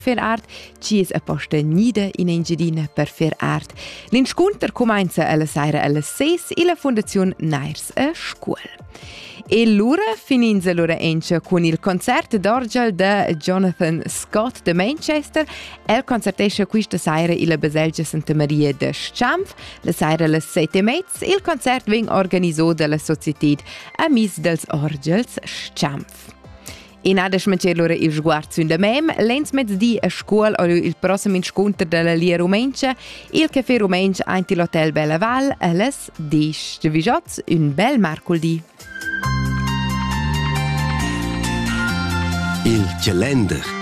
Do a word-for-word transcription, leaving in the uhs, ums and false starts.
fer art, ci es a posta gnida in Engiadina per fer art. L'inscunter comincia alla saira alla seis e la Fondazione Nairs a scuol. E l'ora fininza l'ora encia con il concerto d'orgel de Jonathan Scott de Manchester. El concertesce questa saira in la Baselgia Santa Maria de Schampf, la saira alle sette e mezz. Il concert veng organizzato dalla Società Amis dels Orgels Schampf. In adesso mancer l'ora il sguardo su da mem, lens mezzdi a scuola o il prossimo incontro della Lia Rumencia, il caffè Rumensch anti l'hotel Bella Val, alles dies. De vijots un bel mercoledì. Il calendar.